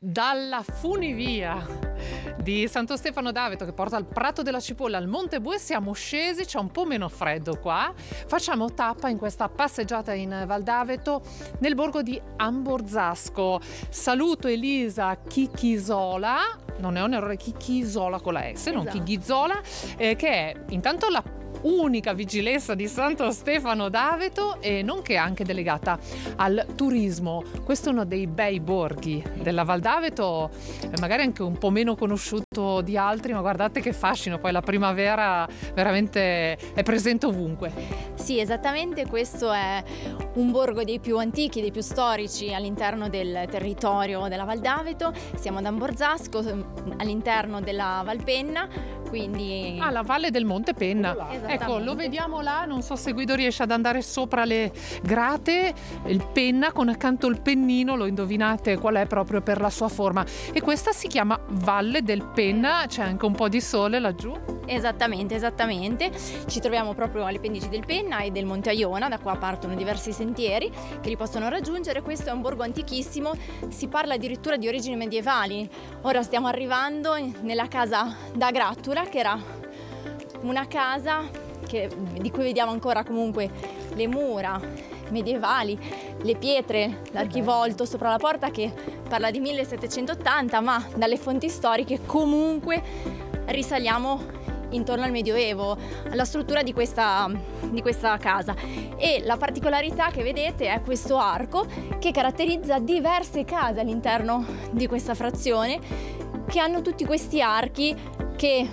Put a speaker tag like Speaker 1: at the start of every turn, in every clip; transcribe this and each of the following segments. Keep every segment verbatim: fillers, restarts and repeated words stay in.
Speaker 1: Dalla funivia di Santo Stefano d'Aveto che porta al Prato della Cipolla al Monte Bue siamo scesi, c'è un po' meno freddo qua, facciamo tappa in questa passeggiata in Val d'Aveto nel borgo di Amborzasco. Saluto Elisa Chichisola, non è un errore, Chichisola con la S, non
Speaker 2: Esatto.
Speaker 1: Chichizola, eh, che è intanto la unica vigilessa di Santo Stefano d'Aveto e nonché anche delegata al turismo. Questo è uno dei bei borghi della Val d'Aveto, magari anche un po' meno conosciuto di altri, ma guardate che fascino, poi la primavera veramente è presente ovunque.
Speaker 2: Sì, esattamente, questo è un borgo dei più antichi, dei più storici all'interno del territorio della Val d'Aveto. Siamo ad Amborzasco, all'interno della Valpenna, quindi...
Speaker 1: Ah, la Valle del Monte Penna. Ecco, lo vediamo là, non so se Guido riesce ad andare sopra le grate, il penna con accanto il pennino, lo indovinate qual è proprio per la sua forma. E questa si chiama Valle del Penna, c'è anche un po' di sole laggiù.
Speaker 2: Esattamente, esattamente. Ci troviamo proprio alle pendici del Penna e del Monte Aiona, da qua partono diversi sentieri che li possono raggiungere. Questo è un borgo antichissimo, si parla addirittura di origini medievali. Ora stiamo arrivando nella casa da Grattura, che era una casa che, di cui vediamo ancora comunque le mura medievali, le pietre, l'archivolto sopra la porta che parla di millesettecentottanta, ma dalle fonti storiche comunque risaliamo intorno al Medioevo, alla struttura di questa, di questa casa. E la particolarità che vedete è questo arco che caratterizza diverse case all'interno di questa frazione, che hanno tutti questi archi che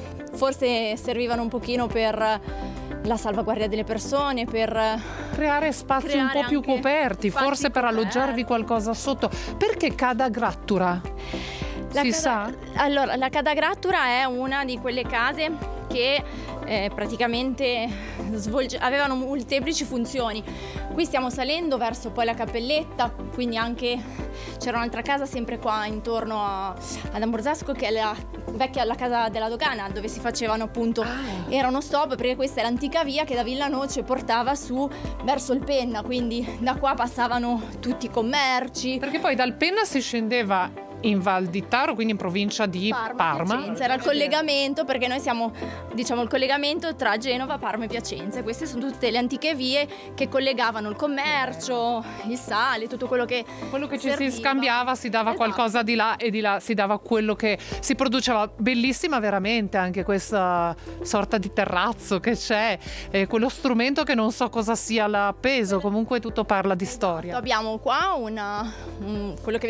Speaker 2: forse servivano un pochino per la salvaguardia delle persone, per
Speaker 1: creare spazi
Speaker 2: creare
Speaker 1: un po' più
Speaker 2: anche
Speaker 1: coperti,
Speaker 2: spazi
Speaker 1: forse per
Speaker 2: coperti.
Speaker 1: alloggiarvi qualcosa sotto. Perché Cada Grattura?
Speaker 2: La
Speaker 1: Si
Speaker 2: casa-
Speaker 1: sa?
Speaker 2: Allora, la Cada Grattura è una di quelle case che eh, praticamente svolge- avevano molteplici funzioni. Qui stiamo salendo verso poi la Cappelletta, quindi anche c'era un'altra casa sempre qua intorno a, ad Amborzasco, che è la vecchia la casa della dogana, dove si facevano appunto, era uno stop, perché questa è l'antica via che da Villanoce portava su verso il Penna, quindi da qua passavano tutti i commerci.
Speaker 1: Perché poi dal Penna si scendeva in Val di Taro, quindi in provincia di Parma.
Speaker 2: Piacenza, era il collegamento, perché noi siamo, diciamo, il collegamento tra Genova, Parma e Piacenza. Queste sono tutte le antiche vie che collegavano il commercio, il sale, tutto quello che
Speaker 1: Quello che ci
Speaker 2: serviva.
Speaker 1: si scambiava, si dava
Speaker 2: Esatto.
Speaker 1: qualcosa di là e di là si dava quello che si produceva. Bellissima veramente anche questa sorta di terrazzo che c'è, eh, quello strumento che non so cosa sia l'appeso, comunque tutto parla di storia.
Speaker 2: Abbiamo qua una, un- quello che